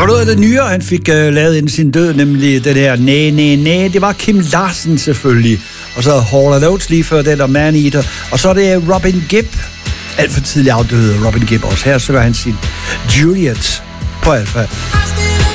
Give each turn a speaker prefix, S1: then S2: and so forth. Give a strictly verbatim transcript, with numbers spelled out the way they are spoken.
S1: Og noget af det nyere, han fik uh, lavet inden sin død, nemlig det der Næ, Næ, Næ, det var Kim Larsen selvfølgelig. Og så Hall and Oates lige før det der Man Eater. Og så er det Robin Gibb, alt for tidligt afdøde Robin Gibb også. Her synger han sin Juliet på Alpha.